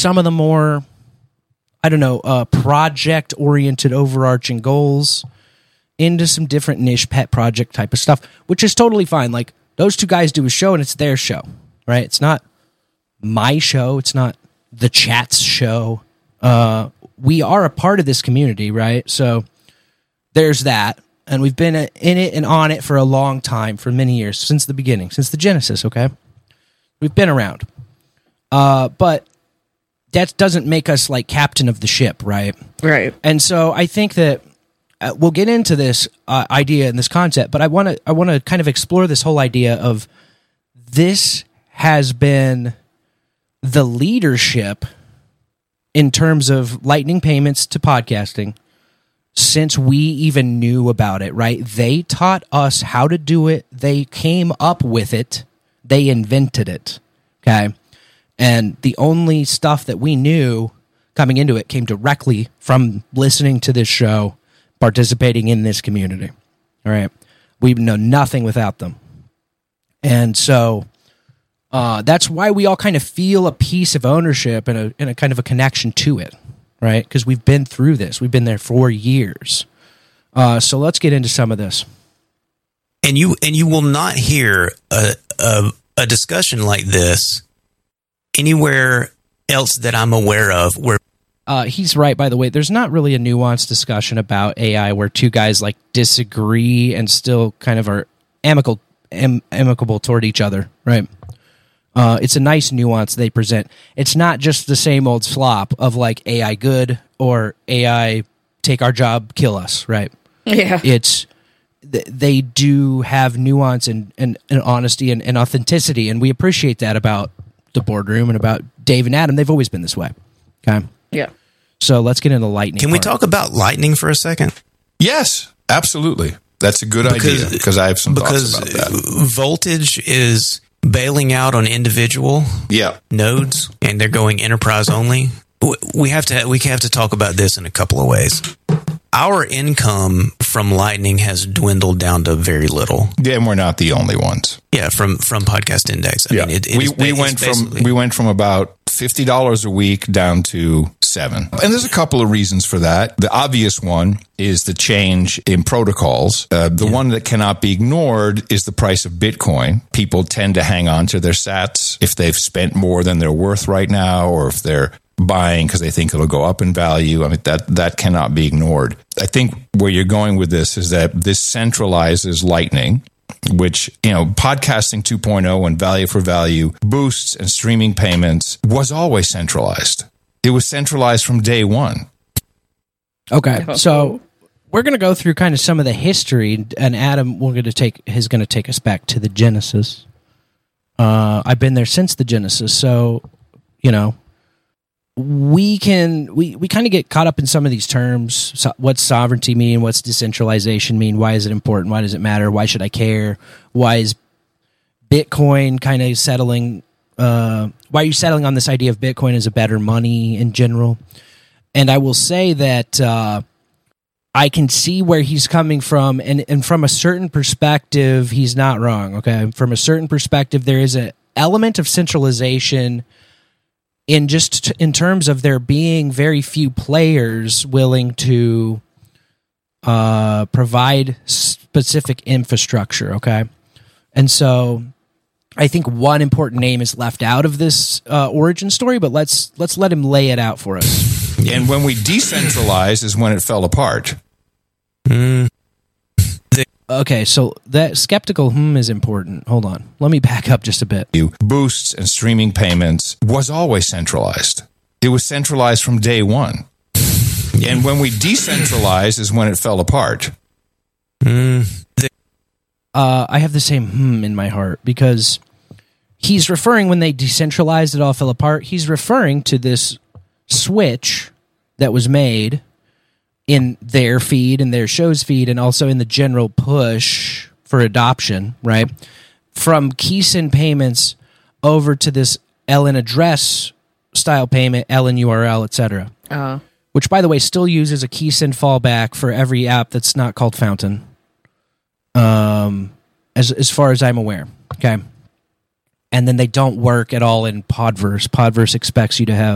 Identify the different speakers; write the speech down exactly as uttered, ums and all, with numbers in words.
Speaker 1: some of the more, I don't know, uh, project-oriented overarching goals into some different niche pet project type of stuff, which is totally fine. Like, those two guys do a show, and it's their show, right? It's not my show. It's not the chat's show. Uh, we are a part of this community, right? So there's that. And we've been in it and on it for a long time, for many years, since the beginning, since the Genesis, okay? We've been around. Uh, but that doesn't make us, like, captain of the ship, right?
Speaker 2: Right.
Speaker 1: And so I think that uh, we'll get into this uh, idea and this concept, but I want to I want to kind of explore this whole idea of this has been the leadership in terms of lightning payments to podcasting since we even knew about it, right? They taught us how to do it. They came up with it. They invented it, okay? And the only stuff that we knew coming into it came directly from listening to this show, participating in this community, all right? We know nothing without them. And so uh, that's why we all kind of feel a piece of ownership and a, and a kind of a connection to it, right? Because we've been through this. We've been there for years. Uh, so let's get into some of this.
Speaker 3: And you and you will not hear a, a, a discussion like this anywhere else that I'm aware of. Where
Speaker 1: uh, he's right, by the way. There's not really a nuanced discussion about A I where two guys like disagree and still kind of are amicable, am, amicable toward each other, right? Uh, it's a nice nuance they present. It's not just the same old slop of like A I good or A I take our job, kill us, right?
Speaker 2: Yeah.
Speaker 1: It's th- they do have nuance and, and, and honesty and, and authenticity, and we appreciate that about the boardroom and about Dave and Adam. They've always been this way. Okay.
Speaker 2: Yeah.
Speaker 1: So let's get into lightning.
Speaker 3: Can we
Speaker 1: part.
Speaker 3: talk about lightning for a second?
Speaker 4: Yes, absolutely. That's a good
Speaker 3: Because-
Speaker 4: idea because I have some
Speaker 3: Because
Speaker 4: thoughts about that.
Speaker 3: Voltage is bailing out on individual
Speaker 4: Yeah.
Speaker 3: nodes, and they're going enterprise only. W- We have to we have to talk about this in a couple of ways. Our income from Lightning has dwindled down to very little.
Speaker 4: Yeah, and we're not the only ones.
Speaker 3: Yeah, from from Podcast Index. I
Speaker 4: Yeah.
Speaker 3: mean, it, it
Speaker 4: we
Speaker 3: is ba-
Speaker 4: we
Speaker 3: it's
Speaker 4: went from
Speaker 3: basically-
Speaker 4: we went from about fifty dollars a week down to seven. And there's a couple of reasons for that. The obvious one is the change in protocols. Uh, the one that cannot be ignored is the price of Bitcoin. People tend to hang on to their sats if they've spent more than they're worth right now, or if they're buying because they think it'll go up in value. I mean, that that cannot be ignored. I think where you're going with this is that this centralizes Lightning, which, you know, podcasting two point oh and value for value, boosts and streaming payments was always centralized. It was centralized from day one.
Speaker 1: Okay, so we're going to go through kind of some of the history, and Adam, we're going to take is going to take us back to the Genesis. Uh, I've been there since the Genesis, so you know we can we, we kind of get caught up in some of these terms. So what's sovereignty mean? What's decentralization mean? Why is it important? Why does it matter? Why should I care? Why is Bitcoin kind of settling? Uh, why are you settling on this idea of Bitcoin as a better money in general? And I will say that uh, I can see where he's coming from, and, and from a certain perspective, he's not wrong, okay? From a certain perspective, there is an element of centralization in just t- in terms of there being very few players willing to uh, provide specific infrastructure, okay? And so I think one important name is left out of this uh, origin story, but let's let's let him lay it out for us.
Speaker 4: And when we decentralized is when it fell apart.
Speaker 3: Mm.
Speaker 1: Okay, so that skeptical hmm is important. Hold on. Let me back up just a bit.
Speaker 4: Boosts and streaming payments was always centralized. It was centralized from day one. And when we decentralized is when it fell apart.
Speaker 3: Mm.
Speaker 1: Uh, I have the same hmm in my heart because he's referring, when they decentralized, it all fell apart. He's referring to this switch that was made in their feed, in their show's feed, and also in the general push for adoption, right? From Keysend payments over to this L N address style payment, L N U R L, et cetera.
Speaker 2: Uh,
Speaker 1: Which, by the way, still uses a Keysend fallback for every app that's not called Fountain. Um, as as far as I'm aware, okay. And then they don't work at all in Podverse. Podverse expects you to have